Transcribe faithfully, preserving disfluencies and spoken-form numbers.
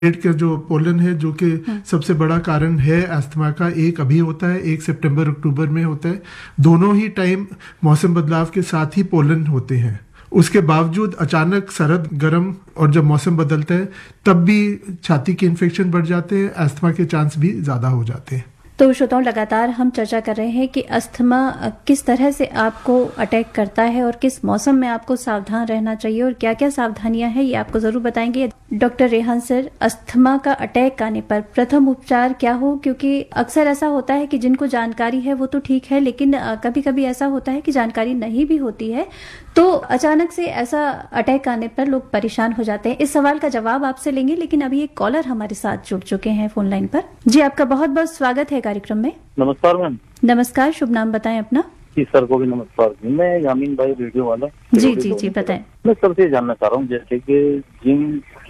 पेट का जो पोलन है जो कि सबसे बड़ा कारण है अस्थमा का, एक अभी होता है, एक सितंबर अक्टूबर में होता है। दोनों ही टाइम मौसम बदलाव के साथ ही पोलन होते हैं। उसके बावजूद अचानक सरद गर्म और जब मौसम बदलता है तब भी छाती के इन्फेक्शन बढ़ जाते हैं, अस्थमा के चांस भी ज्यादा हो जाते हैं। तो श्रोताओं, लगातार हम चर्चा कर रहे हैं कि अस्थमा किस तरह से आपको अटैक करता है और किस मौसम में आपको सावधान रहना चाहिए और क्या क्या सावधानियां हैं ये आपको जरूर बताएंगे डॉक्टर रेहान सर। अस्थमा का अटैक आने पर प्रथम उपचार क्या हो, क्योंकि अक्सर ऐसा होता है कि जिनको जानकारी है वो तो ठीक है, लेकिन कभी कभी ऐसा होता है कि जानकारी नहीं भी होती है तो अचानक से ऐसा अटैक आने पर लोग परेशान हो जाते हैं। इस सवाल का जवाब आपसे लेंगे, लेकिन अभी एक कॉलर हमारे साथ जुड़ चुके हैं फोन लाइन पर। जी, आपका बहुत बहुत स्वागत है कार्यक्रम में। नमस्कार मैम। नमस्कार, शुभ नाम बताएं अपना। जी सर को भी नमस्कार। मैं यामीन भाई रेडियो वाला। जी जी जी बताएं। मैं सबसे जानना चाह रहा हूँ जैसे कि जिम